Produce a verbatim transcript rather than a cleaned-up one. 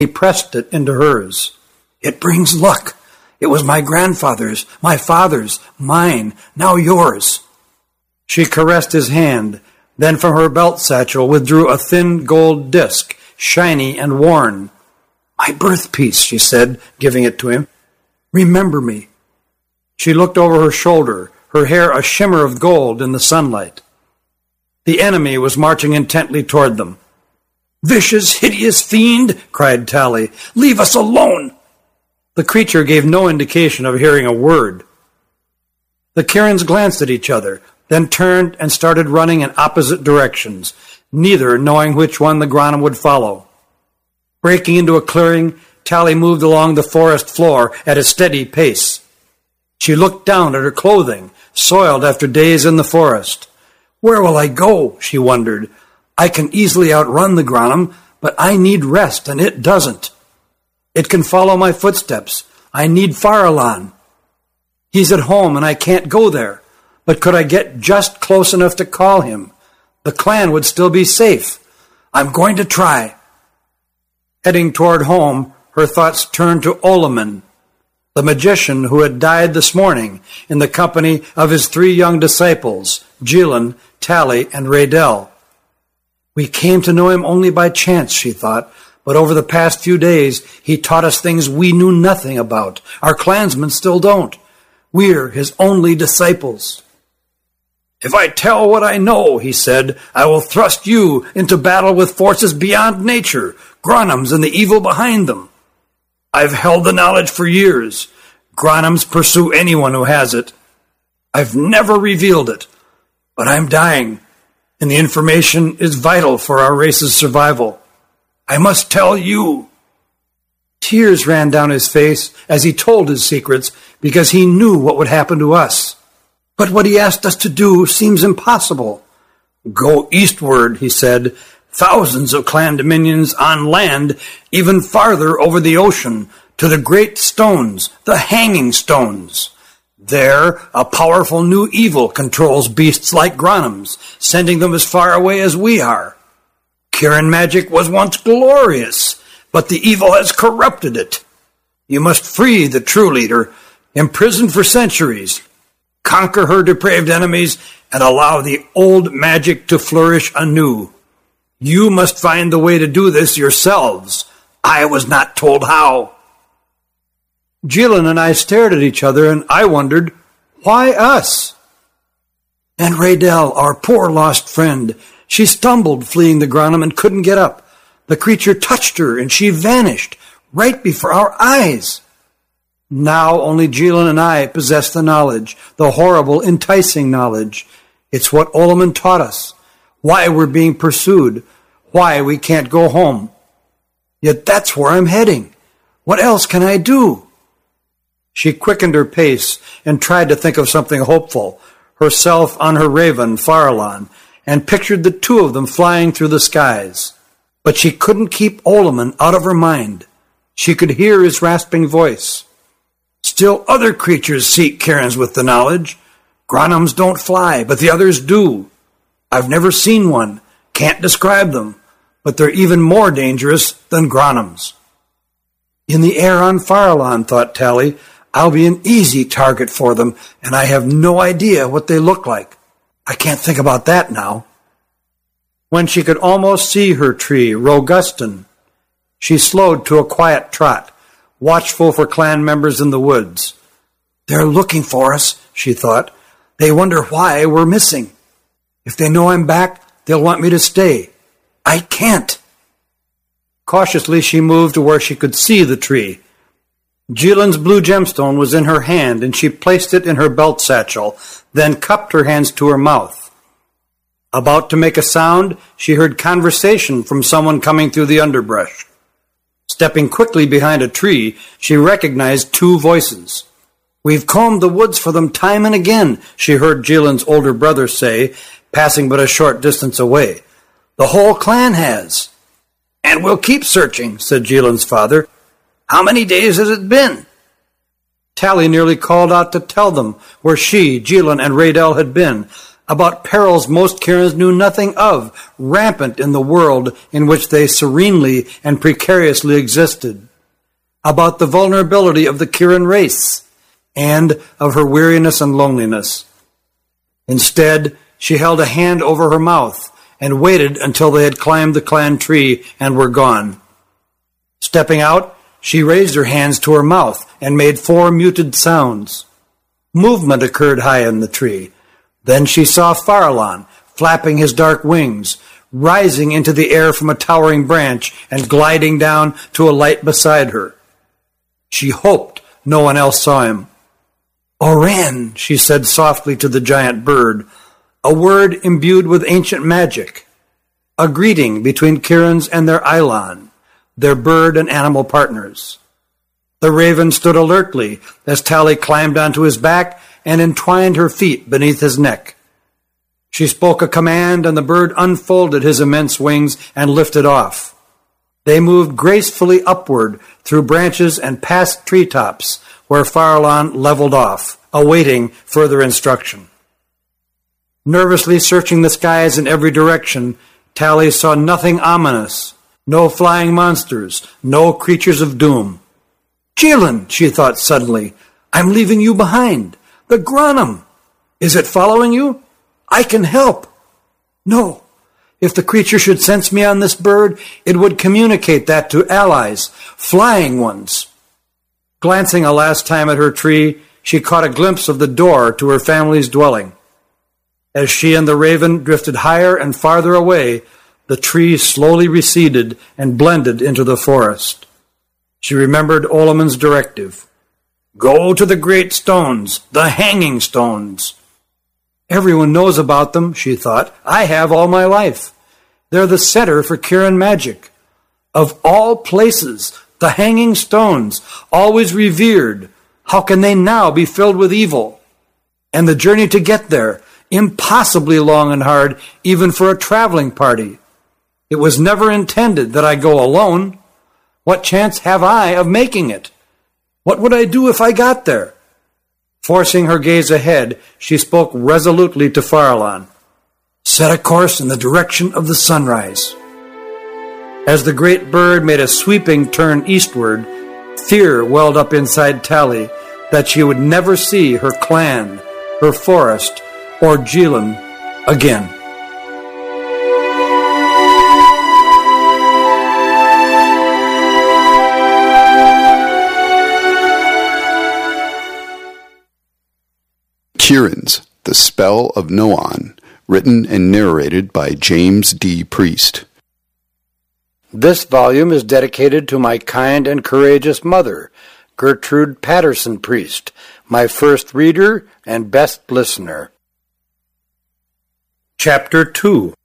He pressed it into hers. "It brings luck. It was my grandfather's, my father's, mine, now yours." She caressed his hand, then from her belt satchel withdrew a thin gold disc, shiny and worn. "My birthpiece," she said, giving it to him. "Remember me." She looked over her shoulder, her hair a shimmer of gold in the sunlight. The enemy was marching intently toward them. "Vicious, hideous fiend!" cried Tally. "Leave us alone!" The creature gave no indication of hearing a word. The Kirins glanced at each other, then turned and started running in opposite directions, neither knowing which one the Granam would follow. Breaking into a clearing, Tally moved along the forest floor at a steady pace. She looked down at her clothing, soiled after days in the forest. "Where will I go?" she wondered. "I can easily outrun the Granam, but I need rest, and it doesn't. It can follow my footsteps. I need Faralan. He's at home, and I can't go there. But could I get just close enough to call him? The clan would still be safe. I'm going to try." Heading toward home, her thoughts turned to Olaman, the magician who had died this morning in the company of his three young disciples, Jilin, Tally, and Raydell. "We came to know him only by chance," she thought, "but over the past few days he taught us things we knew nothing about. Our clansmen still don't. We're his only disciples." "If I tell what I know," he said, "I will thrust you into battle with forces beyond nature, Granams and the evil behind them. I've held the knowledge for years. Granams pursue anyone who has it. I've never revealed it, but I'm dying, and the information is vital for our race's survival. I must tell you." Tears ran down his face as he told his secrets because he knew what would happen to us. "But what he asked us to do seems impossible." "Go eastward," he said. "Thousands of clan dominions on land, even farther over the ocean, to the great stones, the hanging stones. There, a powerful new evil controls beasts like Granams, sending them as far away as we are. Kirin magic was once glorious, but the evil has corrupted it. You must free the true leader, imprisoned for centuries, conquer her depraved enemies, and allow the old magic to flourish anew. You must find the way to do this yourselves. I was not told how." Jilin and I stared at each other, and I wondered, why us? "And Raydell, our poor lost friend. She stumbled fleeing the Granam and couldn't get up. The creature touched her, and she vanished right before our eyes." Now only Jilin and I possess the knowledge, the horrible, enticing knowledge. It's what Olaman taught us, why we're being pursued, why we can't go home. Yet that's where I'm heading. What else can I do? She quickened her pace and tried to think of something hopeful, herself on her raven, Faralan, and pictured the two of them flying through the skies. But she couldn't keep Olaman out of her mind. She could hear his rasping voice. "Still other creatures seek Kirins with the knowledge. Granams don't fly, but the others do. I've never seen one, can't describe them, but they're even more dangerous than Granams." "In the air on Faralan," thought Tally, "I'll be an easy target for them, and I have no idea what they look like. I can't think about that now." When she could almost see her tree, Rogustan, she slowed to a quiet trot, watchful for clan members in the woods. "They're looking for us," she thought. "They wonder why we're missing. If they know I'm back, they'll want me to stay. I can't." Cautiously she moved to where she could see the tree. Jilin's blue gemstone was in her hand, and she placed it in her belt satchel, then cupped her hands to her mouth. About to make a sound, she heard conversation from someone coming through the underbrush. Stepping quickly behind a tree, she recognized two voices. "We've combed the woods for them time and again," she heard Jilin's older brother say, passing but a short distance away. "The whole clan has." "And we'll keep searching," said Jilin's father. "How many days has it been?" Tally nearly called out to tell them where she, Jilin, and Raydell had been. about perils most Kirins knew nothing of, rampant in the world in which they serenely and precariously existed, about the vulnerability of the Kirin race, and of her weariness and loneliness. Instead, she held a hand over her mouth and waited until they had climbed the clan tree and were gone. Stepping out, she raised her hands to her mouth and made four muted sounds. Movement occurred high in the tree. Then she saw Farallon, flapping his dark wings, rising into the air from a towering branch and gliding down to a light beside her. She hoped no one else saw him. "Oren," she said softly to the giant bird, a word imbued with ancient magic, a greeting between Kirins and their Eilon, their bird and animal partners. The raven stood alertly as Tally climbed onto his back and entwined her feet beneath his neck. She spoke a command, and the bird unfolded his immense wings and lifted off. They moved gracefully upward through branches and past treetops, where Farallon leveled off, awaiting further instruction. Nervously searching the skies in every direction, Tally saw nothing ominous, no flying monsters, no creatures of doom. "Jilin," she thought suddenly, "I'm leaving you behind. The Granum! Is it following you? I can help." No. If the creature should sense me on this bird, it would communicate that to allies, flying ones. Glancing a last time at her tree, she caught a glimpse of the door to her family's dwelling. As she and the raven drifted higher and farther away, the tree slowly receded and blended into the forest. She remembered Olamon's directive. "Go to the great stones, the hanging stones." Everyone knows about them, she thought. I have all my life. They're the center for Kirin magic. Of all places, the hanging stones, always revered, how can they now be filled with evil? And the journey to get there, impossibly long and hard, even for a traveling party. It was never intended that I go alone. What chance have I of making it? What would I do if I got there? Forcing her gaze ahead, she spoke resolutely to Farallon. "Set a course in the direction of the sunrise." As the great bird made a sweeping turn eastward, fear welled up inside Tally that she would never see her clan, her forest, or Jilin again. Kirins, The Spell of Noan, written and narrated by James D. Priest. This volume is dedicated to my kind and courageous mother, Gertrude Patterson Priest, my first reader and best listener. Chapter two.